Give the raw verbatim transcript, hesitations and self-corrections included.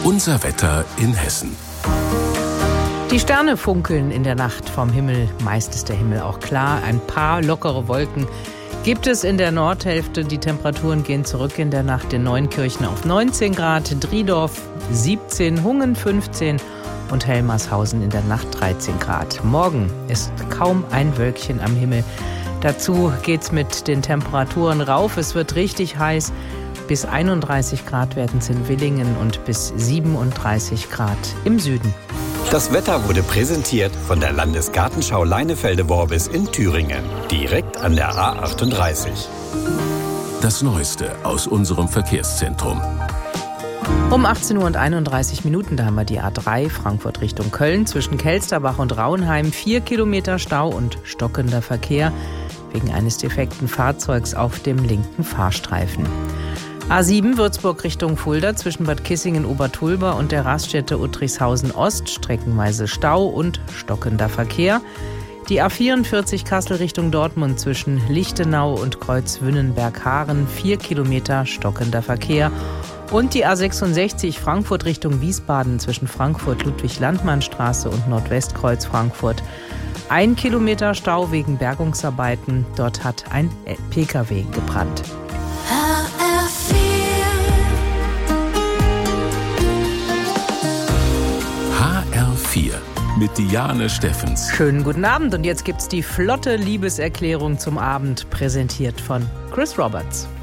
Unser Wetter in Hessen. Die Sterne funkeln in der Nacht vom Himmel. Meist ist der Himmel auch klar. Ein paar lockere Wolken gibt es in der Nordhälfte. Die Temperaturen gehen zurück in der Nacht in Neunkirchen auf neunzehn Grad, Driedorf siebzehn, Hungen fünfzehn und Helmershausen in der Nacht dreizehn Grad. Morgen ist kaum ein Wölkchen am Himmel. Dazu geht's mit den Temperaturen rauf. Es wird richtig heiß. Bis einunddreißig Grad werden es in Willingen und bis siebenunddreißig Grad im Süden. Das Wetter wurde präsentiert von der Landesgartenschau Leinefelde-Worbis in Thüringen, direkt an der A achtunddreißig. Das Neueste aus unserem Verkehrszentrum. Um achtzehn Uhr und einunddreißig Minuten, da haben wir die A drei Frankfurt Richtung Köln zwischen Kelsterbach und Rauenheim. Vier Kilometer Stau und stockender Verkehr wegen eines defekten Fahrzeugs auf dem linken Fahrstreifen. A sieben Würzburg Richtung Fulda zwischen Bad Kissingen-Obertulba und der Raststätte Uttrichshausen Ost streckenweise Stau und stockender Verkehr. Die A vierundvierzig Kassel Richtung Dortmund zwischen Lichtenau und Kreuzwünnenberg-Haaren, vier Kilometer stockender Verkehr. Und die A sechsundsechzig Frankfurt Richtung Wiesbaden zwischen Frankfurt-Ludwig-Landmann-Straße und Nordwestkreuz Frankfurt. Ein Kilometer Stau wegen Bergungsarbeiten. Dort hat ein Pkw gebrannt. H R vier mit Diane Steffens. Schönen guten Abend und jetzt gibt's die flotte Liebeserklärung zum Abend, präsentiert von Chris Roberts.